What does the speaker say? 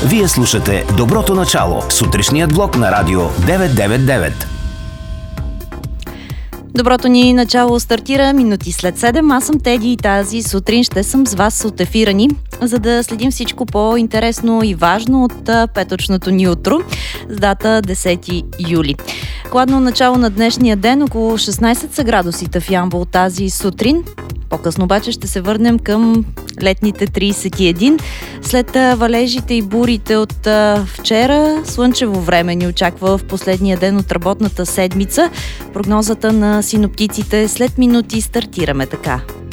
Вие слушате Доброто начало, сутрешният блок на Радио 999. Доброто ни начало стартира минути след 7. Аз съм Теди и тази сутрин ще съм с вас от ефира ни, за да следим всичко по-интересно и важно от петъчното ни утро с дата 10 юли. Хладно начало на днешния ден, около 16 са градусите в Ямбол тази сутрин. По-късно обаче ще се върнем към летните 31. След валежите и бурите от вчера, слънчево време ни очаква в последния ден от работната седмица. Прогнозата на синоптиците след минути стартираме така.